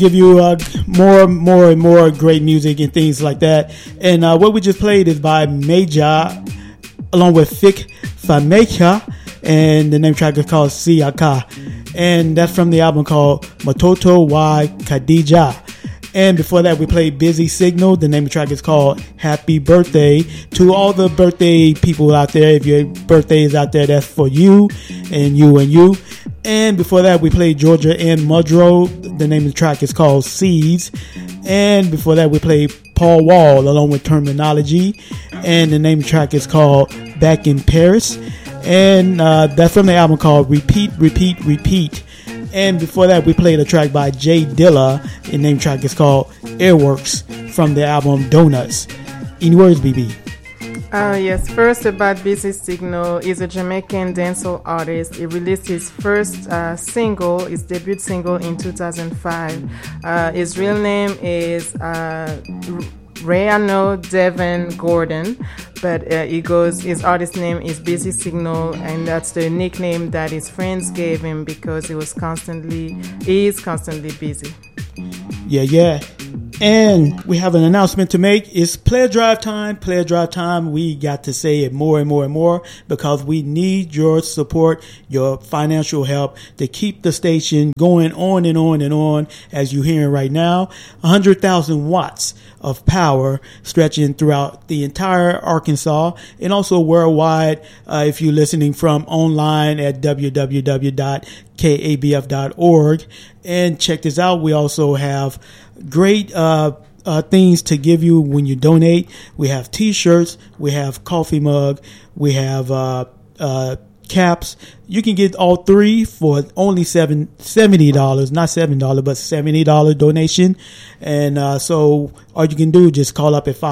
give you more and more great music and things like that. And what we just played is by Major along with Fik Fameka, and the name track is called Siyaka, and that's from the album called Matoto wa Khadija. And before that, we played Busy Signal. The name of the track is called Happy Birthday. To all the birthday people out there, if your birthday is out there, that's for you and you and you. And before that, we played Georgia and Mudrow. The name of the track is called Seeds. And before that, we played Paul Wall along with Terminology. And the name of the track is called Back in Paris. And that's from the album called Repeat, Repeat, Repeat. And before that, we played a track by Jay Dilla. The name track is called Airworks from the album Donuts. Any words, BB? Yes, first about Busy Signal. Is a Jamaican dancehall artist. He released his first single, his debut single in 2005. His real name is Rayano Devin Gordon, but his artist name is Busy Signal, and that's the nickname that his friends gave him because he is constantly busy. Yeah. And we have an announcement to make. It's Player Drive time. Player Drive time. We got to say it more and more and more because we need your support, your financial help to keep the station going on and on and on. As you're hearing right now, 100,000 watts of power stretching throughout the entire Arkansas and also worldwide. If you're listening from online at www.kabf.org. And check this out. We also have great things to give you when you donate. We have t-shirts, we have coffee mug, we have caps. You can get all three for only $70, not $7, but $70 donation. And so all you can do is just call up at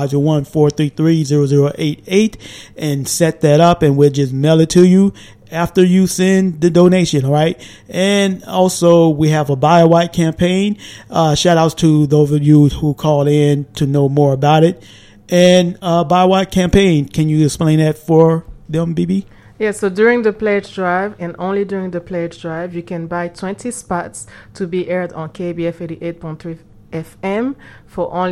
501-433-0088 and set that up, and we'll just mail it to you after you send the donation. All right. And also we have a Buy a White campaign. Shout outs to those of you who called in to know more about it. And Buy a White campaign, can you explain that for them, BB? Yeah, so during the pledge drive, and only during the pledge drive, you can buy 20 spots to be aired on KBF 88.3 FM for only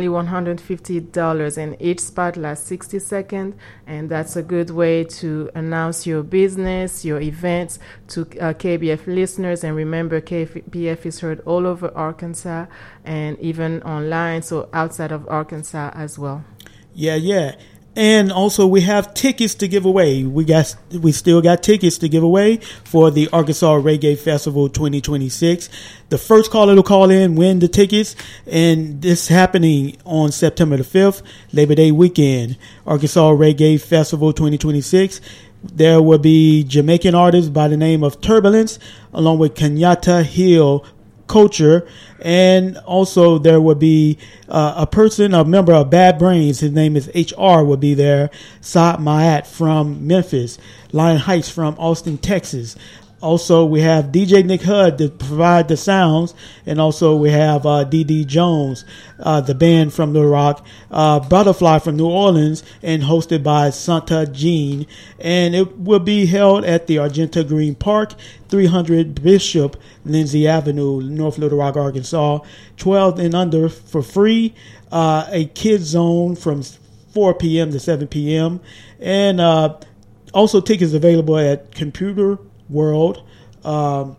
$150, and each spot lasts 60 seconds, and that's a good way to announce your business, your events to KBF listeners. And remember, KBF is heard all over Arkansas and even online, so outside of Arkansas as well. Yeah. And also we have tickets to give away. We still got tickets to give away for the Arkansas Reggae Festival 2026. The first caller to call in win the tickets, and this happening on September the 5th, Labor Day weekend, Arkansas Reggae Festival 2026. There will be Jamaican artists by the name of Turbulence, along with Kenyatta Hill Culture, and also there will be a member of Bad Brains. His name is HR. Will be there. Saad Maat from Memphis, Lion Heights from Austin, Texas. Also, we have DJ Nick Hud to provide the sounds, and also we have D.D. Jones, the band from Little Rock, Butterfly from New Orleans, and hosted by Santa Jean. And it will be held at the Argenta Green Park, 300 Bishop Lindsay Avenue, North Little Rock, Arkansas. 12 and under for free. A kids zone from 4 p.m. to 7 p.m. And also tickets available at Computer World, and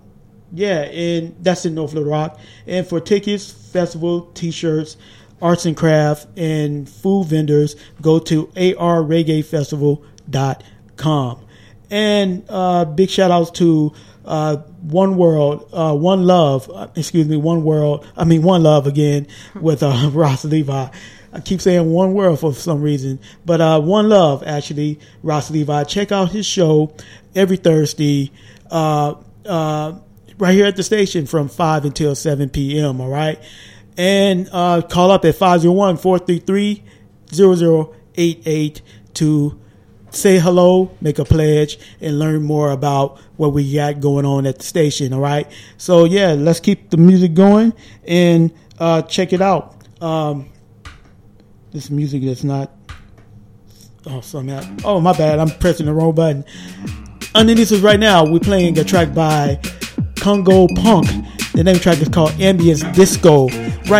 that's in North Little Rock. And for tickets, festival, t-shirts, arts and craft, and food vendors, go to arreggaefestival.com. And big shout outs to One Love again with Ross Levi. I keep saying One World for some reason, but One Love, actually, Ross Levi. Check out his show every Thursday right here at the station from 5 until 7 p.m., all right? And call up at 501-433-0088 to say hello, make a pledge, and learn more about what we got going on at the station, all right? So, yeah, let's keep the music going and check it out. This music is not... Oh, my bad. I'm pressing the wrong button. Underneath us right now, we're playing a track by Congo Punk. The name of the track is called Ambience Disco. Right